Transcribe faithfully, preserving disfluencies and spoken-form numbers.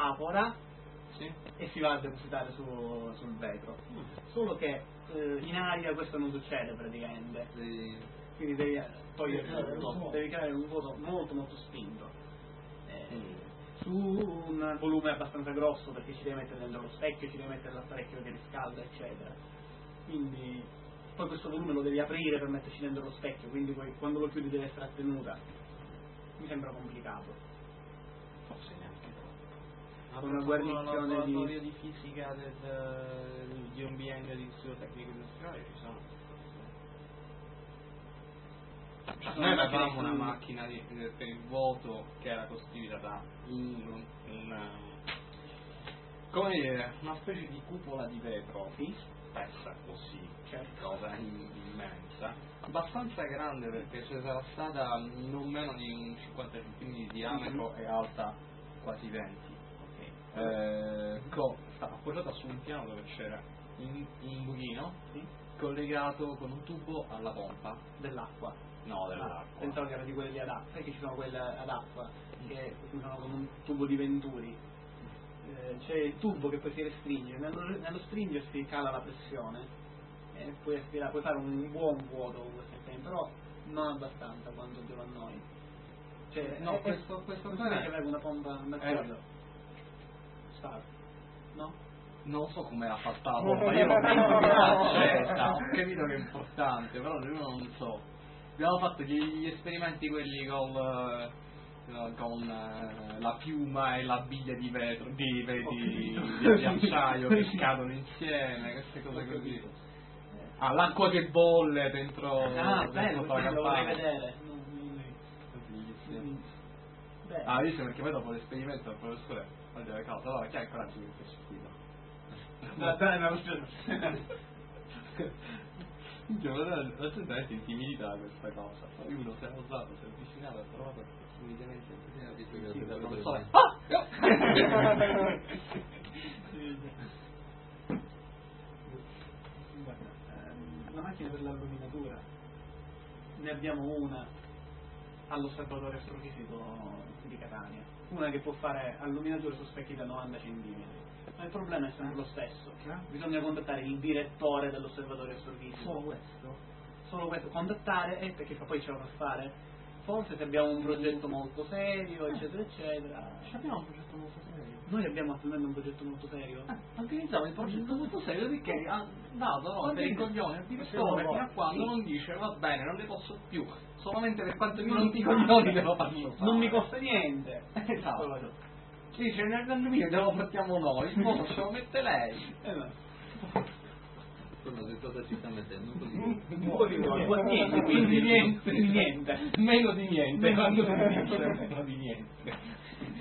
evapora sì. e si va a depositare su, sul vetro. Mm. Solo che eh, in aria questo non succede praticamente. Sì. Quindi devi togliere il vuoto, devi creare un vuoto molto molto spinto. Eh, mm. Su un volume abbastanza grosso, perché ci devi mettere dentro lo specchio, ci devi mettere l'apparecchio che riscalda, eccetera. Quindi poi questo volume lo devi aprire per metterci dentro lo specchio, quindi poi quando lo chiudi deve essere a tenuta. Mi sembra complicato. Forse neanche troppo. Una guarnizione di... laboratorio di fisica del, di un biennio di istituto tecnico industriale ci sono. Noi avevamo una macchina di, per il vuoto che era costituita da un, un, come dire, una specie di cupola di vetro, sì, spessa così, certo, cosa immensa, abbastanza grande perché se sarà stata non meno di un cinquanta centimetri di diametro mm-hmm. e alta quasi venti. Okay. Eh, co, stava appoggiata su un piano dove c'era un, un buchino sì, collegato con un tubo alla pompa dell'acqua. No, dell'acqua. Pensavo che era di quelle ad acqua, sai che ci sono quelle ad acqua che funzionano come un tubo di venturi. Eh, c'è il tubo che poi si restringe, nello, nello stringersi cala la pressione e puoi, aspirare, puoi fare un buon vuoto con questo sistema, però non abbastanza quanto dio a noi. Cioè, no, è, questo, è, questo non è che aveva una pompa a mercurio. Star, no? Non so come ha fatto la pompa, io l'ho accesa, ho capito che è importante, però io non so. Abbiamo fatto gli esperimenti quelli col, uh, con uh, la piuma e la biglia di vetro, di, di, di, di, di acciaio che scadono insieme, queste cose così. Ah, l'acqua che bolle dentro, ah, dentro bello, la lo vorrei vedere. Ah, visto perché poi dopo l'esperimento il professore mi deve causa, allora chi ha il coraggio di metterci qui? No, dai, non lo la gente è intimidita da questa cosa, poi uno si è alzato, si è avvicinato, ha provato timidamente a visto che il professore una macchina per l'alluminatura ne abbiamo una all'osservatorio astrofisico di Catania, una che può fare alluminature su specchi da novanta centimetri. Ma il problema è sempre lo stesso, bisogna contattare il direttore dell'osservatorio astrofisico. Solo questo? Solo questo, contattare e perché poi ce lo fa fare. Forse se abbiamo un progetto molto serio, eccetera, eccetera. Ci abbiamo un progetto molto serio? Noi abbiamo attualmente un progetto molto serio. Ah, organizziamo il progetto molto serio perché ha dato no, per i coglioni al direttore fino a quando non dice va bene, non ne posso più. Solamente per quanto mi rompi i coglioni te lo faccio fare. Non mi costa niente. Esatto. Sì, dice nell'alluminio te lo portiamo noi, il modo ce lo mette lei. Esatto. Insomma, che cosa ci sta mettendo? Un po' di nuovo, niente, quindi niente, niente, meno di niente, quando si dice meno di niente.